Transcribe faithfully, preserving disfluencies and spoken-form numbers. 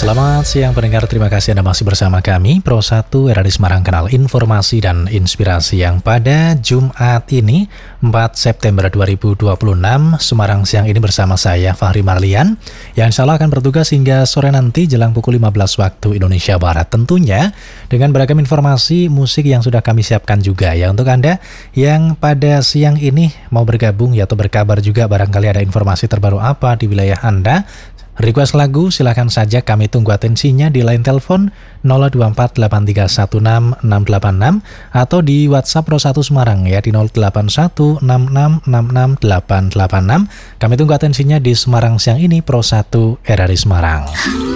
Selamat siang pendengar, terima kasih Anda masih bersama kami Pro satu R R I Semarang, kanal informasi dan inspirasi yang pada Jumat ini empat September dua ribu dua puluh enam Semarang siang ini bersama saya Fahri Marlian yang insya Allah akan bertugas hingga sore nanti jelang pukul lima belas waktu Indonesia Barat, tentunya dengan beragam informasi musik yang sudah kami siapkan juga ya untuk Anda yang pada siang ini mau bergabung ya atau berkabar juga barangkali ada informasi terbaru apa di wilayah Anda. Request lagu silahkan saja, kami tunggu atensinya di line telepon nol dua empat delapan tiga satu enam enam delapan enam atau di WhatsApp Pro satu Semarang ya di nol delapan satu enam enam enam enam delapan delapan enam. Kami tunggu atensinya di Semarang siang ini Pro satu R R I Semarang.